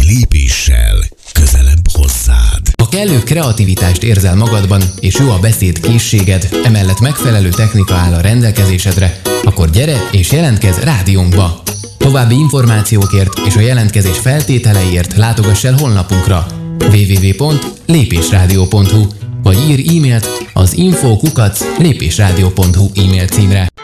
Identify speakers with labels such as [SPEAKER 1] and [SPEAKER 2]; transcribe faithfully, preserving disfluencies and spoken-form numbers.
[SPEAKER 1] lépéssel közelebb hozzád.
[SPEAKER 2] Ha kellő kreativitást érzel magadban, és jó a beszéd készséged, emellett megfelelő technika áll a rendelkezésedre, akkor gyere és jelentkezz rádiónkba! További információkért és a jelentkezés feltételeiért látogass el honlapunkra double-u double-u double-u pont lépésrádió pont hu vagy ír e-mailt az info kukac lépésrádió pont hu e-mail címre.